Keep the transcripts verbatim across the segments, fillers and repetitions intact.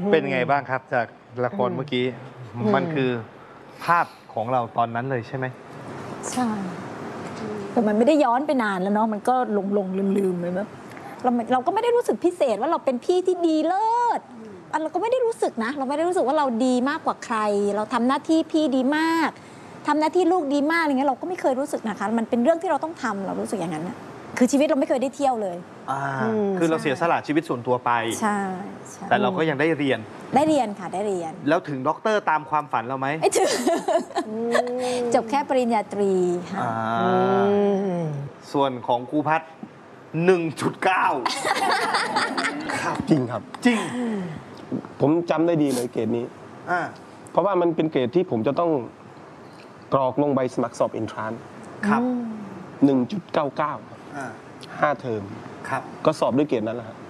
เป็นไงบ้างครับจากละครเมื่อกี้มันคือภาพของเราตอนนั้นเลยใช่ไหมใช่แต่มันไม่ได้ย้อนไปนานแล้วเนาะมันก็หลงหลงลืมลืมเลยแบบเราเราก็ไม่ได้รู้สึกพิเศษว่าเราเป็นพี่ที่ดีเลิศเราก็ไม่ได้รู้สึกนะเราไม่ได้รู้สึกว่าเราดีมากกว่าใครเราทำหน้าที่พี่ดีมากทำหน้าที่ลูกดีมากอะไรเงี้ยเราก็ไม่เคยรู้สึกนะคะมันเป็นเรื่องที่เราต้องทำเรารู้สึกอย่างนั้นนะคือชีวิตเราไม่เคยได้เที่ยวเลยคือเราเสียสละชีวิตส่วนตัวไปใช่แต่เราก็ยังได้เรียนได้เรียนค่ะได้เรียนแล้วถึงด็อกเตอร์ตามความฝันเราไหมไม่ถึงจบแค่ปริญญาตรีค่ะส่วนของครูพัฒน์ หนึ่งจุดเก้าจริงครับจริงผมจำได้ดีเลยเกรดนี้เพราะว่ามันเป็นเกรดที่ผมจะต้องกรอกลงใบสมัครสอบเอนทรานซ์ครับหนึ่งจุดเก้าเก้า ห้าเทอมครับก็สอบด้วยเกรดนั้นแหละครับ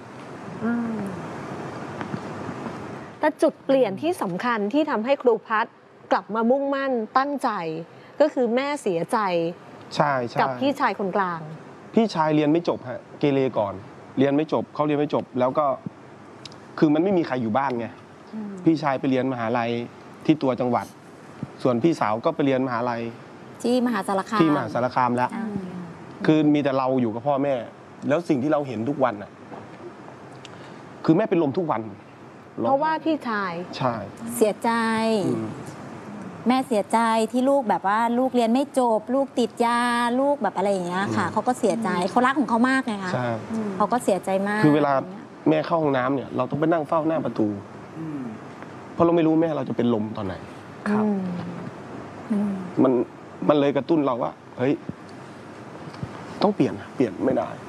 แต่จุดเปลี่ยนที่สำคัญที่ทำให้ครูพัฒน์กลับมามุ่งมั่นตั้งใจก็คือแม่เสียใจใช่ใช่กับพี่ชายคนกลางพี่ชายเรียนไม่จบฮะเกเรก่อนเรียนไม่จบเขาเรียนไม่จบแล้วก็คือมันไม่มีใครอยู่บ้านไงพี่ชายไปเรียนมหาลัยที่ตัวจังหวัดส่วนพี่สาวก็ไปเรียนมหาลัยที่มหาสารคามที่มหาสารคามแล้วคือมีแต่เราอยู่กับพ่อแม่แล้วสิ่งที่เราเห็นทุกวันน่ะคือแม่เป็นลมทุกวันเพราะว่าพี่ชายใช่เสียใจแม่เสียใจที่ลูกแบบว่าลูกเรียนไม่จบลูกติดยาลูกแบบอะไรอย่างเงี้ยค่ะเขาก็เสียใจเขารักของเขามากไงคะเขาก็เสียใจมากคือเวลาแม่เข้าห้องน้ำเนี่ยเราต้องไปนั่งเฝ้าหน้าประตูเพราะเราไม่รู้แม่เราจะเป็นลมตอนไหนครับมันมันเลยกระตุ้นเราว่าเฮ้ยต้องเปลี่ยนเปลี่ยนไม่ได้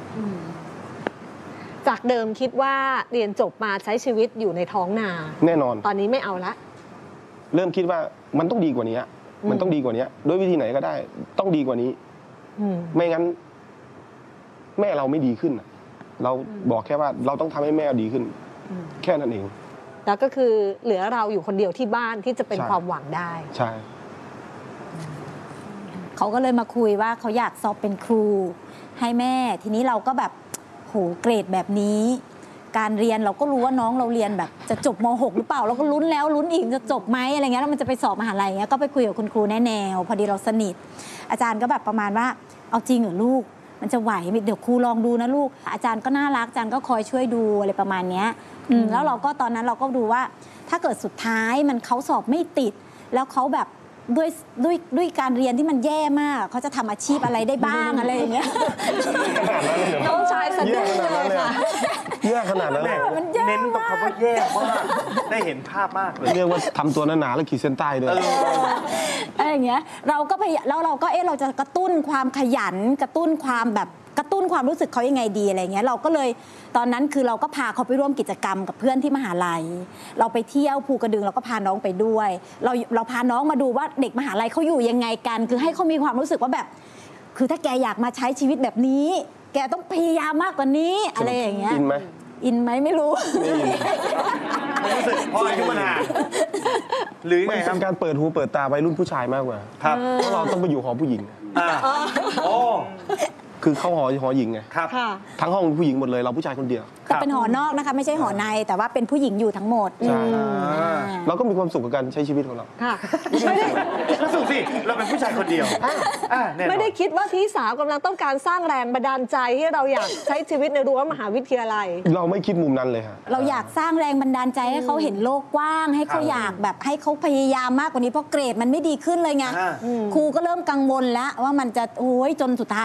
จากเดิมคิดว่าเรียนจบมาใช้ชีวิตอยู่ในท้องนาแน่นอนตอนนี้ไม่เอาละเริ่มคิดว่ามันต้องดีกว่านี้มันต้องดีกว่านี้ด้วยวิธีไหนก็ได้ต้องดีกว่านี้ไม่งั้นแม่เราไม่ดีขึ้นเราบอกแค่ว่าเราต้องทำให้แม่ดีขึ้นแค่นั้นเองแล้วก็คือเหลือเราอยู่คนเดียวที่บ้านที่จะเป็นความหวังได้ใช่เขาก็เลยมาคุยว่าเขาอยากสอบเป็นครูให้แม่ทีนี้เราก็แบบโหเกรดแบบนี้การเรียนเราก็รู้ว่าน้องเราเรียนแบบจะจบม หก หรือเปล่าเราก็ลุ้นแล้วลุ้นอีกจะจบไหมอะไรเงี้ยแล้วมันจะไปสอบมหาลัยเงี้ยก็ไปคุยกับคุณครูแน่แนวพอดีเราสนิทอาจารย์ก็แบบประมาณว่าเอาจริงเหรอลูกมันจะไหวเดี๋ยวครูลองดูนะลูกอาจารย์ก็น่ารักอาจารย์ก็คอยช่วยดูอะไรประมาณเนี้ยแล้วเราก็ตอนนั้นเราก็ดูว่าถ้าเกิดสุดท้ายมันเขาสอบไม่ติดแล้วเขาแบบด้วยด้วยด้วยการเรียนที่มันแย่มากเขาจะทำอาชีพอะไรได้บ้างอะไรอย่างเงี้ยน้องชายสะดุ้งเลยค่ะแย่ขนาดนั้นเลยเน้นตรงคำว่าแย่มากได้เห็นภาพมากเลยเรียกว่าทำตัวหนาๆแล้วขีดเส้นใต้ด้วยอะไรอย่างเงี้ยเราก็พยายามแล้วเราก็เอ๊ะเราจะกระตุ้นความขยันกระตุ้นความแบบกระตุ้นความรู้สึกเขายังไงดีอะไรเงี้ยเราก็เลยตอนนั้นคือเราก็พาเขาไปร่วมกิจกรรมกับเพื่อนที่มหาลัยเราไปเที่ยวภูกระดึงเราก็พาน้องไปด้วยเราเราพาน้องมาดูว่าเด็กมหาลัยเขาอยู่ยังไงกันคือให้เขามีความรู้สึกว่าแบบคือถ้าแกอยากมาใช้ชีวิตแบบนี้แกต้องพยายามมากกว่านี้อะไรอย่างเงี้ยอินไหมอินไหมไม่รู้รู้สึกพออายุมันห่างหรือไงครับเป็นการเปิดหูเปิดตาวัยรุ่นผู้ชายมากกว่าครับเพราะเราต้องไปอยู่หอผู้หญิงโอ้คือเข้าหอหอหญิงไงครับทั้งห้องผู้หญิงหมดเลยเราผู้ชายคนเดียวแต่เป็นหอนอกนะคะไม่ใช่หอในแต่ว่าเป็นผู้หญิงอยู่ทั้งหมดใช่เราก็มีความสุขกับการใช้ชีวิตของเราค่ะไม่ได้สุขสิเราเป็นผู้ชายคนเดียวไม่ได้คิดว่าพี่สาวกำลังต้องการสร้างแรงบันดาลใจให้เราอยากใช้ชีวิตในรั้วมหาวิทยาลัยเราไม่คิดมุมนั้นเลยค่ะเราอยากสร้างแรงบันดาลใจให้เขาเห็นโลกกว้างให้เขาอยากแบบให้เขาพยายามมากกว่านี้เพราะเกรดมันไม่ดีขึ้นเลยไงครูก็เริ่มกังวลแล้วว่ามันจะโอ้ยจนสุดท้าย